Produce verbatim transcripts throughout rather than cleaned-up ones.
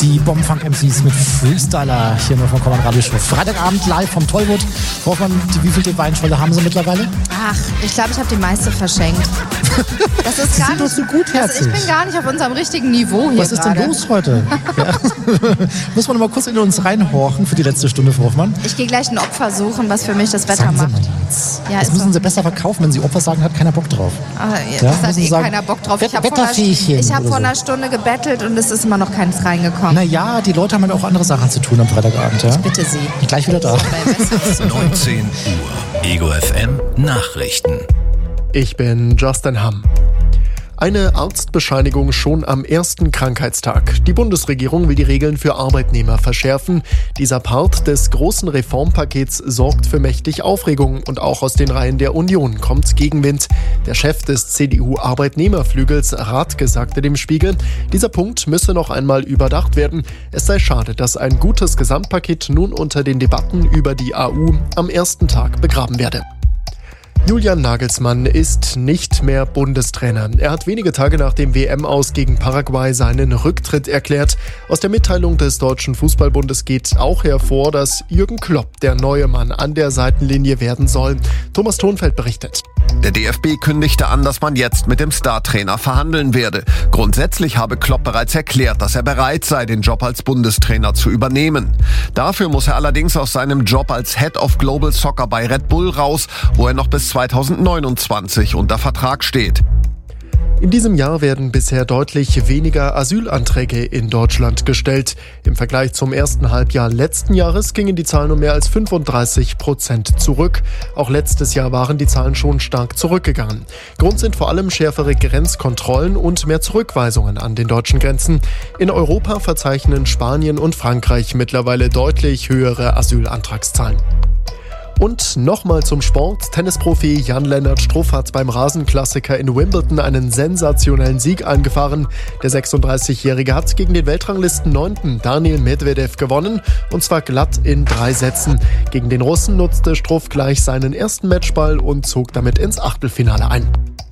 Die Bombenfunk-M Cs mit Freestyler hier nur vom Command Radio Show. Freitagabend live vom Tollwood. Hoffmann, wie viele Weinschwelle haben Sie mittlerweile? Ach, ich glaube, ich habe die meiste verschenkt. Das ist Sie gar sind doch nicht, so gutherzig. also ich bin gar nicht auf unserem richtigen Niveau hier. Was ist gerade. denn los heute? Ja. Muss man noch mal kurz in uns reinhorchen für die letzte Stunde, Frau Hoffmann? Ich gehe gleich ein Opfer suchen, was für mich das Wetter Sagen Sie macht. mal jetzt. Ja, das ist müssen so. Sie besser verkaufen. Wenn Sie Opfer sagen, hat keiner Bock drauf. Aber Ja, das hat müssen eh Sie sagen, keiner Bock drauf. Ich habe vor, einer, Wetterfähigchen ich hab oder vor so. einer Stunde gebettelt und es ist immer noch keins reingekommen. Naja, die Leute haben halt auch andere Sachen zu tun am Freitagabend. Ja? Bitte Sie. Gleich wieder da. neunzehn Uhr. Ego F M Nachrichten. Ich bin Justin Hamm. Eine Arztbescheinigung schon am ersten Krankheitstag. Die Bundesregierung will die Regeln für Arbeitnehmer verschärfen. Dieser Part des großen Reformpakets sorgt für mächtig Aufregung und auch aus den Reihen der Union kommt Gegenwind. Der Chef des C D U-Arbeitnehmerflügels Rathke sagte dem Spiegel, dieser Punkt müsse noch einmal überdacht werden. Es sei schade, dass ein gutes Gesamtpaket nun unter den Debatten über die A U am ersten Tag begraben werde. Julian Nagelsmann ist nicht mehr Bundestrainer. Er hat wenige Tage nach dem W M-Aus gegen Paraguay seinen Rücktritt erklärt. Aus der Mitteilung des Deutschen Fußballbundes geht auch hervor, dass Jürgen Klopp der neue Mann an der Seitenlinie werden soll. Thomas Thonfeld berichtet. Der D F B kündigte an, dass man jetzt mit dem Startrainer verhandeln werde. Grundsätzlich habe Klopp bereits erklärt, dass er bereit sei, den Job als Bundestrainer zu übernehmen. Dafür muss er allerdings aus seinem Job als Head of Global Soccer bei Red Bull raus, wo er noch bis zweitausendneunundzwanzig unter Vertrag steht. In diesem Jahr werden bisher deutlich weniger Asylanträge in Deutschland gestellt. Im Vergleich zum ersten Halbjahr letzten Jahres gingen die Zahlen um mehr als fünfunddreißig Prozent zurück. Auch letztes Jahr waren die Zahlen schon stark zurückgegangen. Grund sind vor allem schärfere Grenzkontrollen und mehr Zurückweisungen an den deutschen Grenzen. In Europa verzeichnen Spanien und Frankreich mittlerweile deutlich höhere Asylantragszahlen. Und nochmal zum Sport. Tennisprofi Jan-Lennart Struff hat beim Rasenklassiker in Wimbledon einen sensationellen Sieg eingefahren. Der sechsunddreißigjährige hat gegen den Weltranglisten neunten Daniil Medvedev gewonnen, und zwar glatt in drei Sätzen. Gegen den Russen nutzte Struff gleich seinen ersten Matchball und zog damit ins Achtelfinale ein.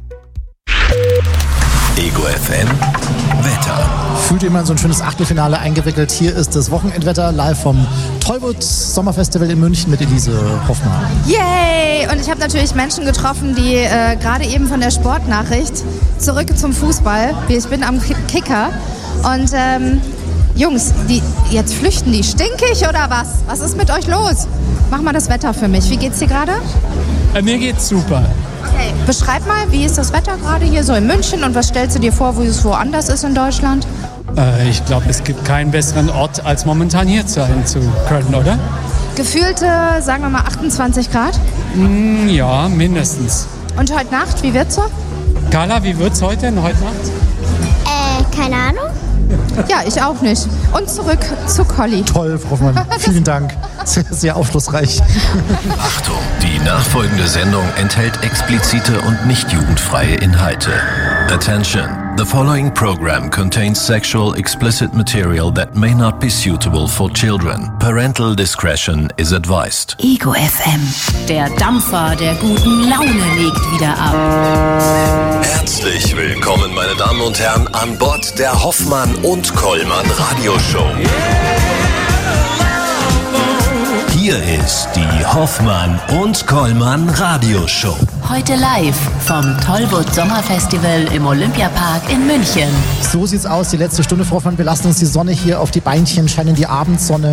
Ego F M Wetter. Fühlt ihr mal so ein schönes Achtelfinale eingewickelt. Hier ist das Wochenendwetter live vom Tollwood Sommerfestival in München mit Elise Hoffmann. Yay! Und ich habe natürlich Menschen getroffen, die äh, gerade eben von der Sportnachricht zurück zum Fußball. Ich bin am Kicker. Und ähm, Jungs, die, jetzt flüchten die. Stinkig oder was? Was ist mit euch los? Mach mal das Wetter für mich. Wie geht's dir gerade? Äh, mir geht's super. Okay. Beschreib mal, wie ist das Wetter gerade hier so in München und was stellst du dir vor, wo es woanders ist in Deutschland? Äh, ich glaube, es gibt keinen besseren Ort, als momentan hier sein zu können, oder? Gefühlte, sagen wir mal, achtundzwanzig Grad. Mm, ja, mindestens. Und heute Nacht, wie wird's so? Carla, wie wird's heute und heute Nacht? Äh, keine Ahnung. Ja, ich auch nicht. Und zurück zu Colli. Toll, Frau Hoffmann. Vielen Dank. Sehr, sehr aufschlussreich. Achtung, die nachfolgende Sendung enthält explizite und nicht jugendfreie Inhalte. Attention, the following program contains sexual explicit material that may not be suitable for children. Parental discretion is advised. Ego F M. Der Dampfer der guten Laune legt wieder ab. Herzlich willkommen, meine Damen und Herren, an Bord der Hoffmann und Kollmann Radioshow. Hier ist die Hoffmann und Kollmann Radioshow. Heute live vom Tollwood Sommerfestival im Olympiapark in München. So sieht's aus, die letzte Stunde, Frau Hoffmann. Wir lassen uns die Sonne hier auf die Beinchen scheinen, die Abendsonne.